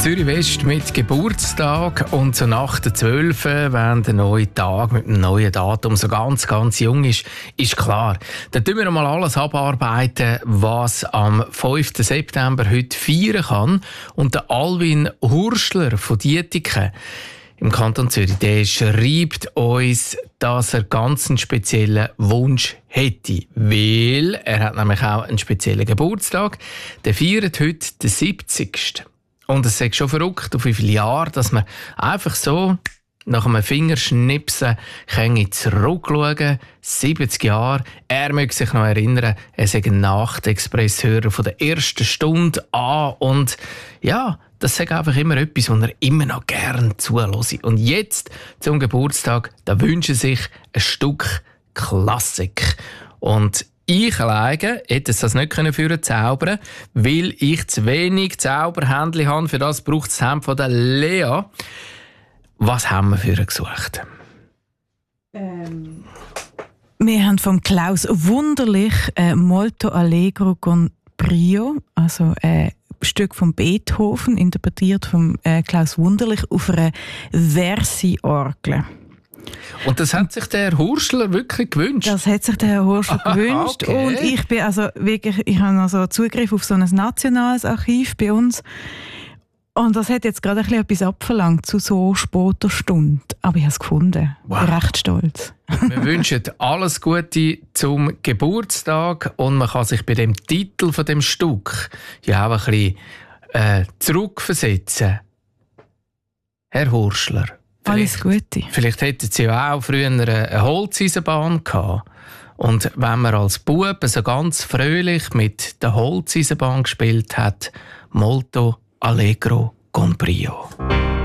Zürich West mit Geburtstag und so nach der 12, wenn der neue Tag mit einem neuen Datum so ganz jung ist klar. Dann tun wir mal alles abarbeiten, was am 5. September heute feiern kann. Und der Alwin Hurschler von Dietiken im Kanton Zürich, der schreibt uns, dass er ganz einen speziellen Wunsch hätte. Weil er hat nämlich auch einen speziellen Geburtstag. Der feiert heute den 70. Und es ist schon verrückt, auf wie viele Jahre, dass man einfach so nach einem Fingerschnipsen zurückschauen. 70 Jahre. Er möge sich noch erinnern, er sei ein Nachtexpress-Hörer von der ersten Stunde an. Und ja, das ist einfach immer etwas, was er immer noch gerne zuhört. Und jetzt, zum Geburtstag, da wünsche sich ein Stück Klassik. Und ich alleine hätte es das nicht für zaubern, weil ich zu wenig Zauberhändchen habe. Für das braucht es das Hemd von der Lea. Was haben wir für ihn gesucht? Wir haben von Klaus Wunderlich Molto Allegro con Brio, also ein Stück von Beethoven, interpretiert von Klaus Wunderlich auf einer Versi-Orgel. Und das hat sich der Herr Hurschler wirklich gewünscht? Das hat sich der Herr Hurschler gewünscht. Okay. Und ich bin also wirklich, ich habe also Zugriff auf so ein nationales Archiv bei uns. Und das hat jetzt gerade etwas abverlangt zu so später Stunde. Aber ich habe es gefunden. Wow. Ich bin recht stolz. Wir wünschen alles Gute zum Geburtstag und man kann sich bei dem Titel von dem Stück ja auch ein bisschen zurückversetzen. Herr Hurschler. Alles Gute. Vielleicht hätten Sie ja auch früher eine Holzeisenbahn gehabt. Und wenn man als Bub so ganz fröhlich mit der Holzeisenbahn gespielt hat, Molto Allegro con Brio.